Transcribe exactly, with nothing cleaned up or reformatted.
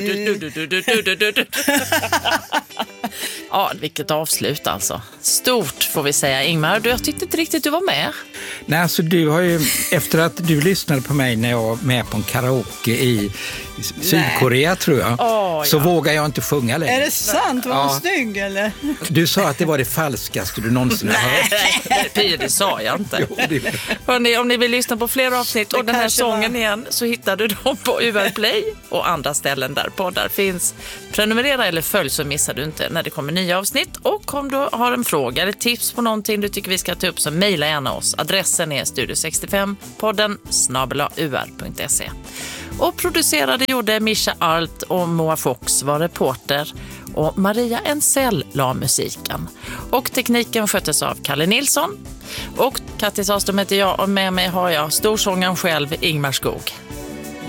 Du, du, du, du, du, du, du. Ja, vilket avslut alltså. Stort får vi säga, Ingmar. Du, jag tyckte inte riktigt du var med. Nej, alltså du har ju, efter att du lyssnade på mig när jag var med på en karaoke i Sydkorea, Nej. tror jag, oh, så ja. vågar jag inte sjunga längre. Är det sant? Var ja. snygg, eller? Du sa att det var det falskaste du någonsin har hört. Nej, det sa jag inte. Jo, det... Hörrni, om ni vill lyssna på fler avsnitt och den här sången var... igen, så hittar du dem på U R Play och andra ställen där poddar finns. Prenumerera eller följ så missar du inte när det kommer nya avsnitt. Och om du har en fråga eller tips på någonting du tycker vi ska ta upp, så mejla gärna oss. Adressen är studio sextiofem podden snabel-a u r punkt se. Och producerade gjorde Mischa Arlt och Moa Fox var reporter och Maria Ensell la musiken. Och tekniken sköttes av Kalle Nilsson. Och Kattis Aström heter jag och med mig har jag storsångaren själv, Ingmar Skog.